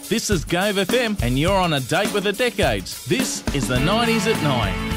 This is Gove FM and you're on a date with the decades. This is the 90s at 9.